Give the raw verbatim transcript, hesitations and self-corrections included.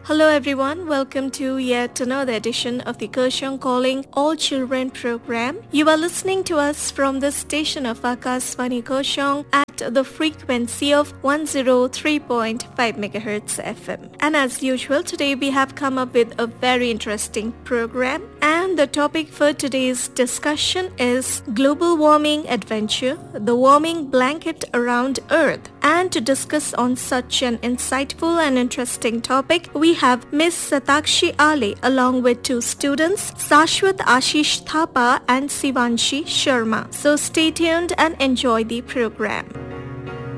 Hello everyone, welcome to yet another edition of the Kershon Calling All Children program. You are listening to us from the station of Akashvani Kershon at the frequency of one oh three point five megahertz F M. And as usual, today we have come up with a very interesting program. And the topic for today's discussion is Global Warming Adventure, the warming blanket around Earth. And to discuss on such an insightful and interesting topic, we have Miss Satakshi Ale along with two students, Sashwat Ashish Thapa and Sivanshi Sharma. So stay tuned and enjoy the program.